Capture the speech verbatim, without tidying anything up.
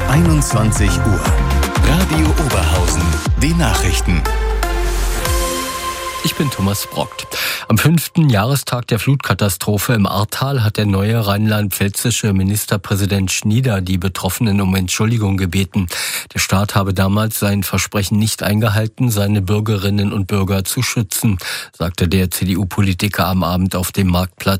einundzwanzig Uhr. Radio Oberhausen. Die Nachrichten. Ich bin Thomas Brockt. Am fünften Jahrestag der Flutkatastrophe im Ahrtal hat der neue rheinland-pfälzische Ministerpräsident Schnieder die Betroffenen um Entschuldigung gebeten. Der Staat habe damals sein Versprechen nicht eingehalten, seine Bürgerinnen und Bürger zu schützen, sagte der C D U-Politiker am Abend auf dem Marktplatz